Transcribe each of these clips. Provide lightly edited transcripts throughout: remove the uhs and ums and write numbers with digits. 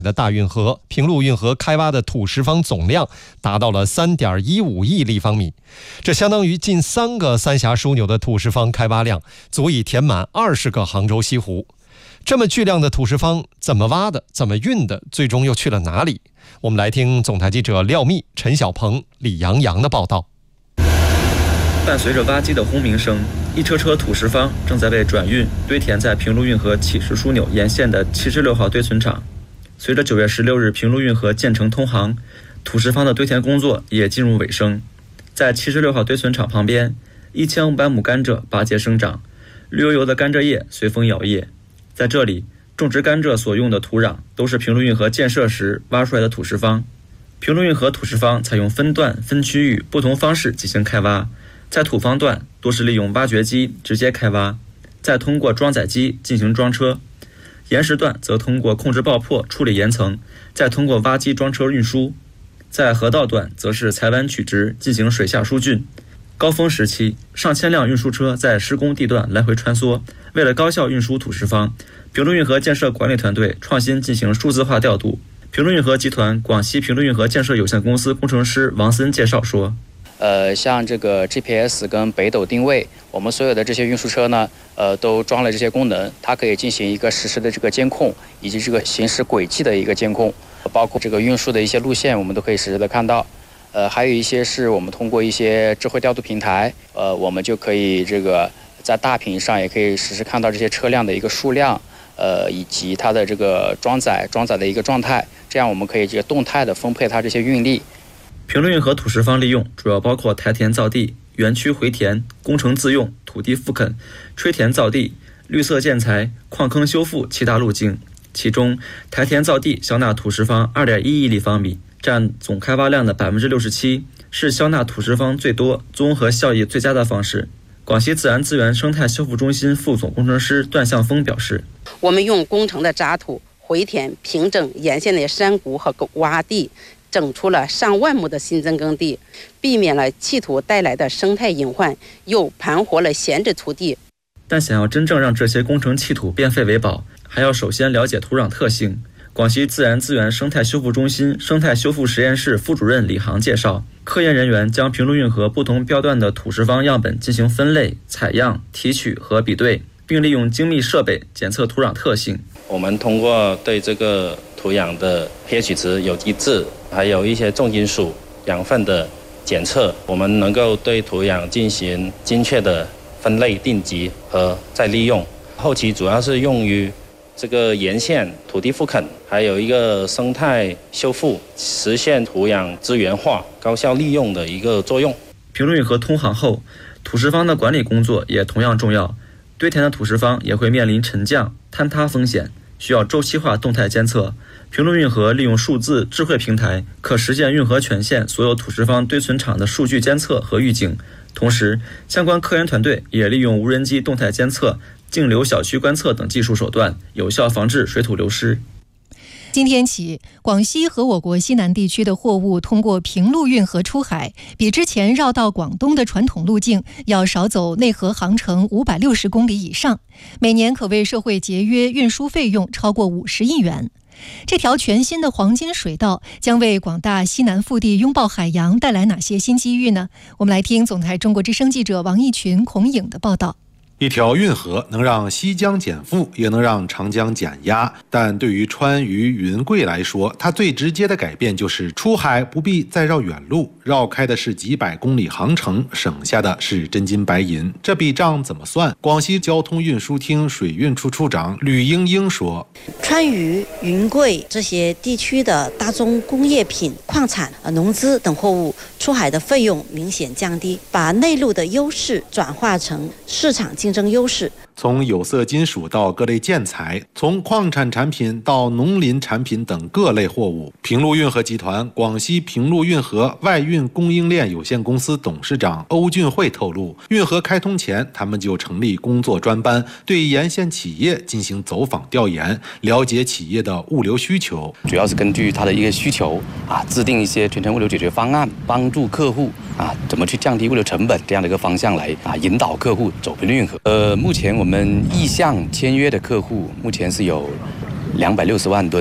的大运河、平陆运河开挖的土石方总量达到了3.15亿立方米，这相当于近3个三峡枢纽的土石方开挖量，足以填满20个杭州西湖。这么巨量的土石方怎么挖的，怎么运的，最终又去了哪里？我们来听总台记者廖密、陈小鹏、李洋洋的报道。 伴随着挖机的轰鸣声，一车车土石方正在被转运堆填在平陆运河启石枢纽沿线的76号堆存场。随着9月16日平陆运河建成通航，土石方的堆填工作也进入尾声。在76号堆存场旁边，1500亩甘蔗拔节生长，绿油油的甘蔗叶随风摇曳。在这里，种植甘蔗所用的土壤都是平陆运河建设时挖出来的土石方。平陆运河土石方采用分段、分区域不同方式进行开挖，在土方段多是利用挖掘机直接开挖，再通过装载机进行装车。岩石段则通过控制爆破处理岩层，再通过挖机装车运输。在河道段则是采崴取直进行水下疏浚。高峰时期，上千辆运输车在施工地段来回穿梭。为了高效运输土石方，平陆运河建设管理团队创新进行数字化调度。平陆运河集团广西平陆运河建设有限公司工程师王森介绍说， 像这个 GPS 跟北斗定位，我们所有的这些运输车呢，都装了这些功能，它可以进行一个实时的这个监控，以及这个行驶轨迹的一个监控，包括这个运输的一些路线，我们都可以实时的看到。还有一些是我们通过一些智慧调度平台，我们就可以这个在大屏上也可以实时看到这些车辆的一个数量，以及它的这个装载的一个状态，这样我们可以这个动态的分配它这些运力。 平陆运河土石方利用主要包括台填造地、园区回填、工程自用、土地复垦、吹填造地、绿色建材、矿坑修复7大路径。其中，台填造地消纳土石方2.1亿立方米，占总开挖量的67%，是消纳土石方最多、综合效益最佳的方式。广西自然资源生态修复中心副总工程师段向峰表示， 我们用工程的渣土回填平整沿线的山谷和洼地，整出了上万亩的新增耕地，避免了弃土带来的生态隐患，又盘活了闲置土地。 但想要真正让这些工程弃土变废为宝，还要首先了解土壤特性。广西自然资源生态修复中心生态修复实验室副主任李航介绍，科研人员将平陆运河不同标段的土石方样本进行分类、采样、提取和比对，并利用精密设备检测土壤特性。 我们通过对这个土壤的 pH 值、有机质，还有一些重金属、养分的检测，我们能够对土壤进行精确的分类、定级和再利用。后期主要是用于这个沿线土地复垦，还有一个生态修复，实现土壤资源化、高效利用的一个作用。 平陆运河通航后，土石方的管理工作也同样重要。堆填的土石方也会面临沉降、坍塌风险，需要周期化动态监测。平陆运河利用数字智慧平台，可实现运河全线所有土石方堆存场的数据监测和预警。同时，相关科研团队也利用无人机动态监测、径流小区观测等技术手段，有效防治水土流失。 今天起，广西和我国西南地区的货物通过平陆运河出海，比之前绕到广东的传统路径要少走内河航程560公里以上，每年可为社会节约运输费用超过50亿元。这条全新的黄金水道将为广大西南腹地拥抱海洋带来哪些新机遇呢？我们来听总台中国之声记者王义群、孔颖的报道。 一条运河能让西江减负，也能让长江减压，但对于川渝云贵来说，它最直接的改变就是出海不必再绕远路，绕开的是几百公里航程，省下的是真金白银。这笔账怎么算？广西交通运输厅水运处处长吕英英说， 川渝云贵这些地区的大宗工业品、矿产、农资等货物出海的费用明显降低，把内陆的优势转化成市场竞争优势。 从有色金属到各类建材，从矿产产品到农林产品等各类货物，平陆运河集团广西平陆运河外运供应链有限公司董事长欧俊慧透露，运河开通前，他们就成立工作专班，对沿线企业进行走访调研，了解企业的物流需求， 主要是根据它的一个需求制定一些全程物流解决方案，帮助客户怎么去降低物流成本这样的一个方向来引导客户走平陆运河。目前我们意向签约的客户目前是有260万吨，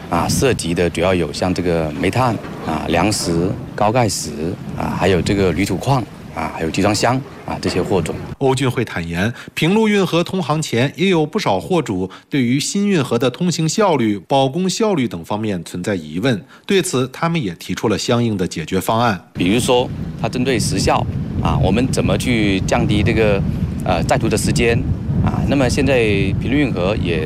涉及的主要有像这个煤炭粮食、高钙石还有这个铝土矿还有集装箱这些货种。 欧俊会坦言，平陆运河通航前，也有不少货主对于新运河的通行效率、保供效率等方面存在疑问。对此，他们也提出了相应的解决方案。 比如说，它针对时效我们怎么去降低这个在途的时间那么现在平陆运河也